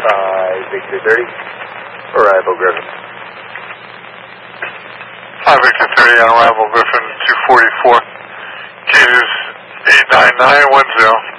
Victor 30, arrival Griffin. Victor 30 on arrival Griffin 244, Gators 89910.